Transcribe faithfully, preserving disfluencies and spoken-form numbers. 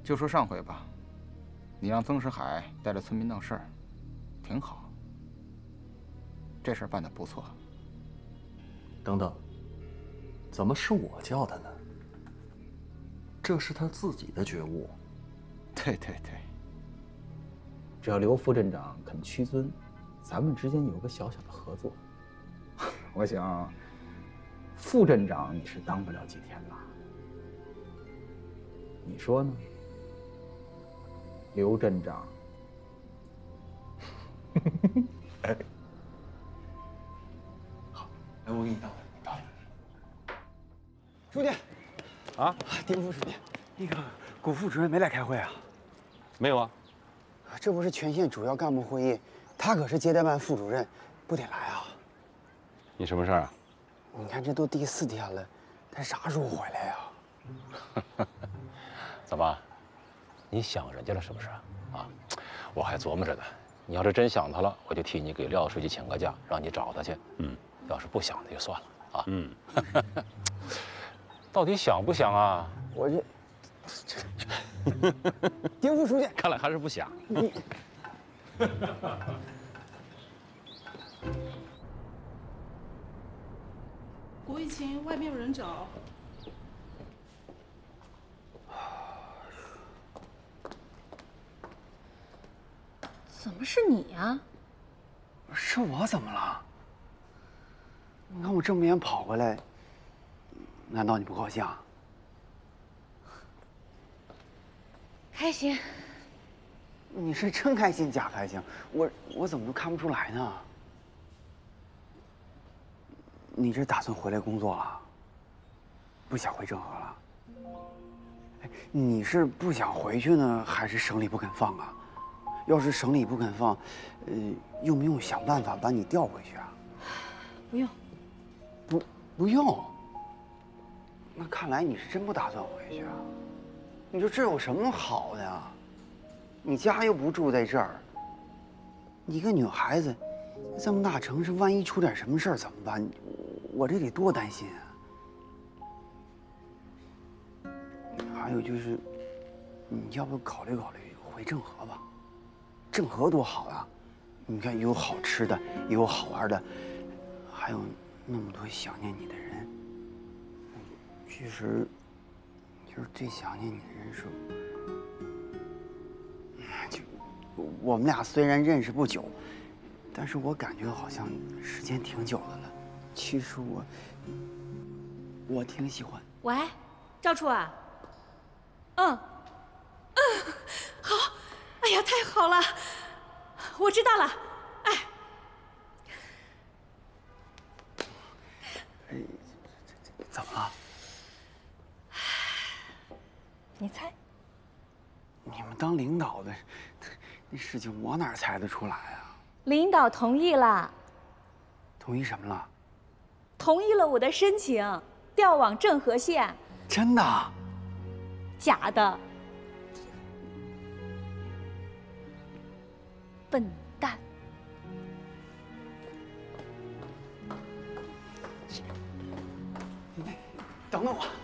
就说上回吧，你让曾石海带着村民闹事儿，挺好。这事儿办得不错。 等等，怎么是我叫他呢？这是他自己的觉悟。 对对对。 只要刘副镇长肯屈尊，咱们之间有个小小的合作。我想，副镇长你是当不了几天了。你说呢，刘镇长？ 哎，好，哎，我给你倒。倒。 书记， 啊， 丁副书记，那个谷副主任没来开会啊？ 没有啊。 这不是全县主要干部会议，他可是接待办副主任，不得来啊？ 你什么事儿啊？ 你看这都第四天了，他啥时候回来呀？ 怎么，你想人家了是不是？啊，我还琢磨着呢。你要是真想他了，我就替你给廖书记请个假，让你找他去。嗯，要是不想他就算了啊。嗯，到底想不想啊？ 我这，丁副书记， 看来还是不想。 你。 国义琴，外面有人找。 怎么是你呀？ 是我怎么了？你看我这么远跑回来，难道你不高兴？ 开心。 你是真开心假开心？我我怎么都看不出来呢？你这打算回来工作了？不想回郑和了？哎，你是不想回去呢，还是省里不肯放啊？要是省里不肯放，呃，用不用想办法把你调回去啊？ 不用。 不，不用。那看来你是真不打算回去啊？你说这有什么好的呀？你家又不住在这儿，你一个女孩子，这么大城市，万一出点什么事儿怎么办？我这得多担心啊！还有就是，你要不考虑考虑回郑和吧？郑和多好啊！你看有好吃的，有好玩的，还有那么多想念你的人。其实，就是最想念你的人是，就我们俩虽然认识不久，但是我感觉好像时间挺久的了。其实我，我挺喜欢。 喂，赵处啊。嗯，嗯，好。哎呀，太好了！我知道了。哎， 哎，怎么了？ 你猜？ 你们当领导的，那事情我哪猜得出来啊？ 领导同意了。 同意什么了？ 同意了我的申请，调往郑和县。 真的？ 假的。笨蛋！ 等等我。